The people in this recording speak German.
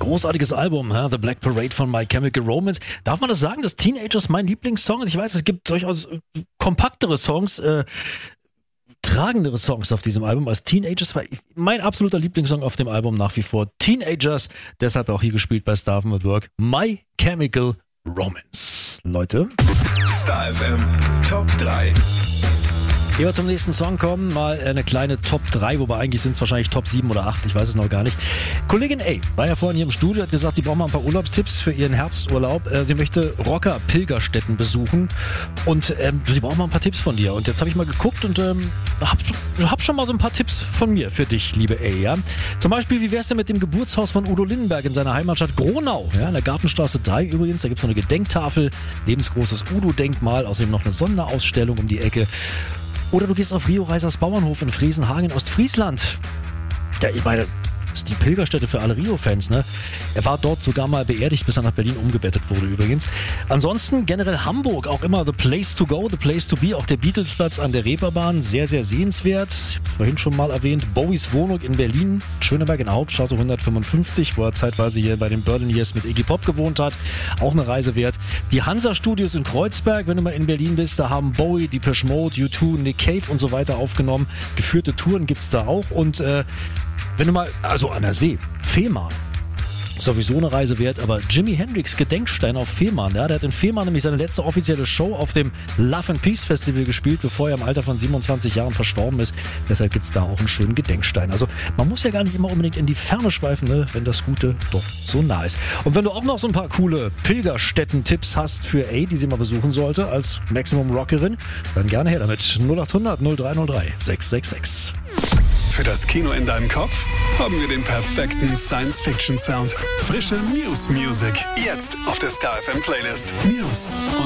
Großartiges Album, The Black Parade von My Chemical Romance. Darf man das sagen, dass Teenagers mein Lieblingssong ist? Ich weiß, es gibt durchaus kompaktere Songs, tragendere Songs auf diesem Album als Teenagers. War mein absoluter Lieblingssong auf dem Album nach wie vor Teenagers. Deshalb auch hier gespielt bei Starvin' at Work. My Chemical Romance. Leute. Star FM Top 3. Ehe wir zum nächsten Song kommen, mal eine kleine Top 3, wobei eigentlich sind es wahrscheinlich Top 7 oder 8, ich weiß es noch gar nicht. Kollegin A war ja vorhin hier im Studio, hat gesagt, sie braucht mal ein paar Urlaubstipps für ihren Herbsturlaub. Sie möchte Rocker-Pilgerstätten besuchen und sie braucht mal ein paar Tipps von dir. Und jetzt habe ich mal geguckt und hab schon mal so ein paar Tipps von mir für dich, liebe A. Ja? Zum Beispiel, wie wär's denn mit dem Geburtshaus von Udo Lindenberg in seiner Heimatstadt Gronau? Ja, in der Gartenstraße 3 übrigens, da gibt's noch eine Gedenktafel, lebensgroßes Udo-Denkmal, außerdem noch eine Sonderausstellung um die Ecke. Oder du gehst auf Rio Reisers Bauernhof in Friesenhagen, Ostfriesland. Ja, ich meine, das ist die Pilgerstätte für alle Rio-Fans, ne? Er war dort sogar mal beerdigt, bis er nach Berlin umgebettet wurde übrigens. Ansonsten generell Hamburg, auch immer the place to go, the place to be. Auch der Beatlesplatz an der Reeperbahn, sehr, sehr sehenswert. Ich habe vorhin schon mal erwähnt, Bowies Wohnung in Berlin, Schöneberg in der Hauptstraße 155, wo er zeitweise hier bei den Berlin-Years mit Iggy Pop gewohnt hat. Auch eine Reise wert. Die Hansa-Studios in Kreuzberg, wenn du mal in Berlin bist, da haben Bowie, Depeche Mode, U2, Nick Cave und so weiter aufgenommen. Geführte Touren gibt's da auch und wenn du mal, also an der See, Fehmarn, sowieso eine Reise wert, aber Jimi Hendrix Gedenkstein auf Fehmarn, ja, der hat in Fehmarn nämlich seine letzte offizielle Show auf dem Love and Peace Festival gespielt, bevor er im Alter von 27 Jahren verstorben ist. Deshalb gibt's da auch einen schönen Gedenkstein. Also man muss ja gar nicht immer unbedingt in die Ferne schweifen, ne, wenn das Gute doch so nah ist. Und wenn du auch noch so ein paar coole Pilgerstätten-Tipps hast für A, die sie mal besuchen sollte, als Maximum Rockerin, dann gerne her damit. 0800 0303 666. Für das Kino in deinem Kopf haben wir den perfekten Science-Fiction-Sound. Frische Muse Music. Jetzt auf der Star FM Playlist. Muse.